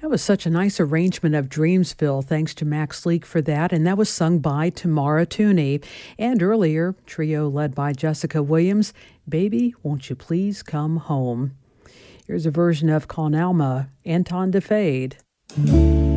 That was such a nice arrangement of Dreamsville. Thanks to Max Leak for that. And that was sung by Tamara Tooney. And earlier, trio led by Jessica Williams, Baby, Won't You Please Come Home. Here's a version of Con Alma, Anton DeFade.